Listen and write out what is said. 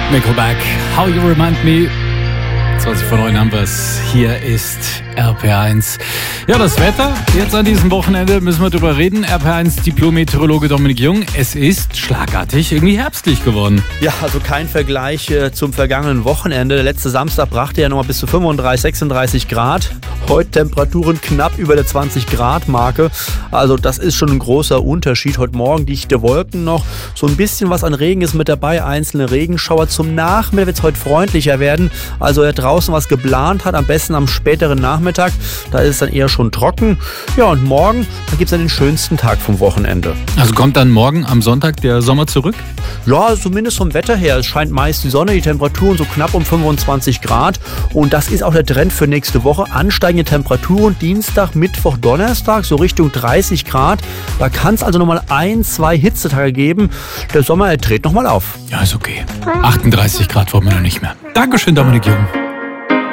Nickelback, How You Remind Me. 20 vor 9 haben wir es. Hier ist RPR1. Ja, das Wetter jetzt an diesem Wochenende müssen wir drüber reden. RPR1 Diplom-Meteorologe Dominik Jung. Es ist schlagartig irgendwie herbstlich geworden. Ja, also kein Vergleich zum vergangenen Wochenende. Der letzte Samstag brachte ja noch mal bis zu 35, 36 Grad. Heute Temperaturen knapp über der 20-Grad-Marke. Also das ist schon ein großer Unterschied. Heute Morgen dichte Wolken noch. So ein bisschen was an Regen ist mit dabei. Einzelne Regenschauer. Zum Nachmittag wird es heute freundlicher werden. Also wer draußen was geplant hat, am besten am späteren Nachmittag. Da ist es dann eher schon trocken. Ja, und morgen, da gibt es dann den schönsten Tag vom Wochenende. Also kommt dann morgen am Sonntag der Sommer zurück? Ja, zumindest vom Wetter her. Es scheint meist die Sonne, die Temperaturen so knapp um 25 Grad. Und das ist auch der Trend für nächste Woche. Ansteigende Temperaturen Dienstag, Mittwoch, Donnerstag, so Richtung 30 Grad. Da kann es also nochmal 1, 2 Hitzetage geben. Der Sommer, er dreht nochmal auf. Ja, ist okay. 38 Grad wollen wir noch nicht mehr. Dankeschön, Dominik Jung.